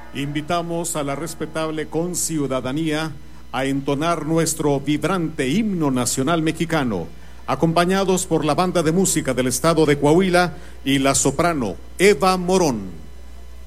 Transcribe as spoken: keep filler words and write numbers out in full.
Invitamos a la respetable conciudadanía a entonar nuestro vibrante himno nacional mexicano, acompañados por la banda de música del estado de Coahuila y la soprano Eva Morón.